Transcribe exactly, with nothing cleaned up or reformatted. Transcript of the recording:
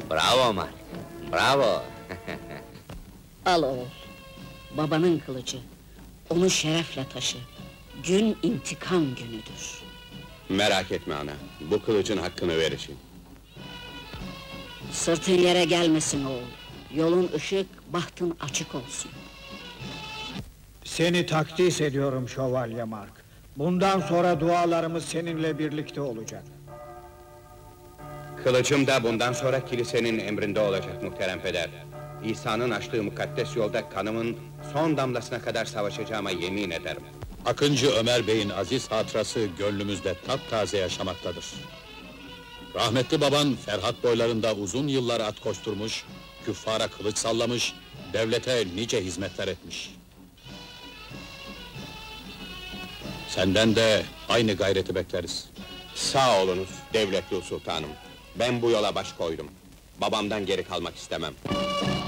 Bravo Mark, bravo! Al oğul, babanın kılıcı. Onu şerefle taşı. Gün intikam günüdür. Merak etme ana, bu kılıcın hakkını vereceğim. Sırtın yere gelmesin oğul. Yolun ışık, bahtın açık olsun. Seni takdis ediyorum Şövalye Mark. Bundan sonra dualarımız seninle birlikte olacak. Kılıcım da bundan sonra kilisenin emrinde olacak muhterem peder. İsa'nın açtığı mukaddes yolda kanımın son damlasına kadar savaşacağıma yemin ederim. Akıncı Ömer Bey'in aziz hatırası gönlümüzde taptaze yaşamaktadır. Rahmetli baban Ferhat boylarında uzun yıllar at koşturmuş, küffara kılıç sallamış, devlete nice hizmetler etmiş. Senden de aynı gayreti bekleriz. Sağ olunuz devletli sultanım. Ben bu yola baş koydum. Babamdan geri kalmak istemem.